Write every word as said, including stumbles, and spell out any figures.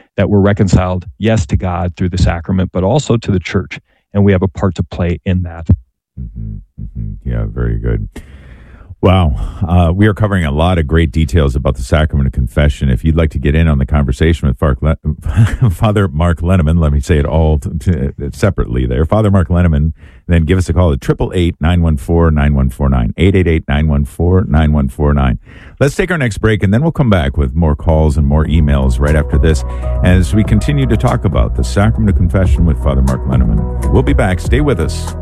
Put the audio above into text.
that we're reconciled, yes, to God through the sacrament, but also to the church. And we have a part to play in that. Mm-hmm, mm-hmm. Yeah, very good. Wow. Uh, we are covering a lot of great details about the sacrament of confession. If you'd like to get in on the conversation with Father Mark Lenneman, let me say it all t- t- separately there. Father Mark Lenneman, then give us a call at eight eight eight, nine one four, nine one four nine, eight eight eight, nine one four, nine one four nine. Let's take our next break, and then we'll come back with more calls and more emails right after this as we continue to talk about the sacrament of confession with Father Mark Lenneman. We'll be back. Stay with us.